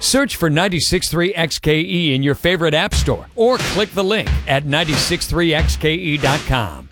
Search for 96.3 XKE in your favorite app store or click the link at 963xke.com.